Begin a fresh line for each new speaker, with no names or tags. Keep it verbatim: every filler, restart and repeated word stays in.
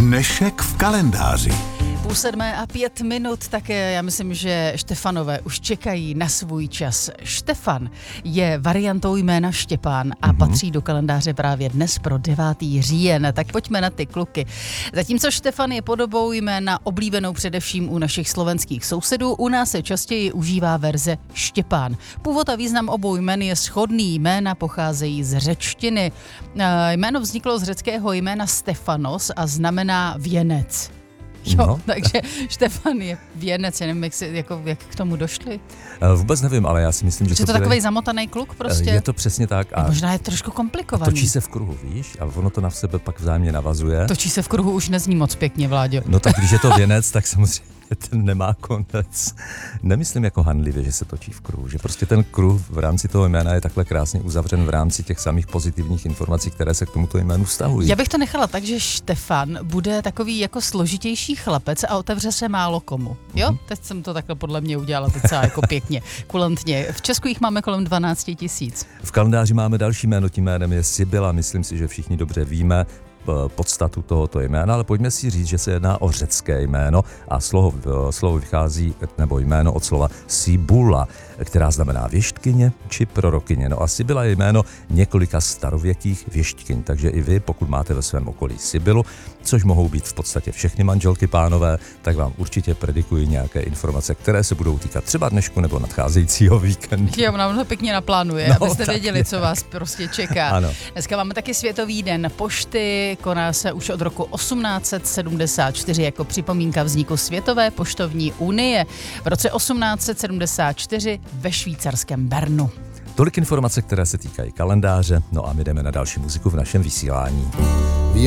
Dnešek v kalendáři.
Půl sedmé a pět minut, tak já myslím, že Štefanové už čekají na svůj čas. Štefan je variantou jména Štěpán a mm-hmm. patří do kalendáře právě dnes pro devátý říjen. Tak pojďme na ty kluky. Zatímco Štefan je podobou jména oblíbenou především u našich slovenských sousedů, u nás se častěji užívá verze Štěpán. Původ a význam obou jmen je shodný. Jména pocházejí z řečtiny. Jméno vzniklo z řeckého jména Stefanos a znamená věnec. Jo, no. Takže Štefan je věnec, já nevím, jak, si, jako, jak k tomu došli.
Vůbec nevím, ale já si myslím, že...
Že to je takovej zamotaný kluk prostě?
Je to přesně tak.
A možná je trošku komplikovaný.
Točí se v kruhu, víš? A ono to na sebe pak vzájemně navazuje.
Točí se v kruhu už nezní moc pěkně, Vláďo.
No tak když je to věnec, tak samozřejmě ten nemá konec. Nemyslím jako hanlivě, že se točí v kruhu, že prostě ten kruh v rámci toho jména je takhle krásně uzavřen v rámci těch samých pozitivních informací, které se k tomuto jménu vztahují.
Já bych to nechala tak, že Štefan bude takový jako složitější chlapec a otevře se málo komu. Jo? Mm-hmm. Teď jsem to takhle podle mě udělala docela jako pěkně, kulantně. V Česku jich máme kolem dvanáct tisíc.
V kalendáři máme další jméno, tím jménem je Sibyla, myslím si, že všichni dobře víme podstatu tohoto jména, ale pojďme si říct, že se jedná o řecké jméno a slovo, slovo vychází, nebo jméno od slova Sibula, která znamená věštkyně či prorokyně. No a Sibyla je jméno několika starověkých věštkyň, takže i vy, pokud máte ve svém okolí Sibylu, což mohou být v podstatě všechny manželky pánové, tak vám určitě predikují nějaké informace, které se budou týkat třeba dnešku nebo nadcházejícího víkendu.
Jo, nám to pěkně naplánuje, no, abyste věděli, co vás prostě čeká.
Ano.
Dneska máme taky Světový den pošty, koná se už od roku osmnáct set sedmdesát čtyři jako připomínka vzniku Světové poštovní unie. V roce osmnáct set sedmdesát čtyři ve švýcarském Bernu.
Tolik informace, které se týkají kalendáře, no a my jdeme na další muziku v našem vysílání.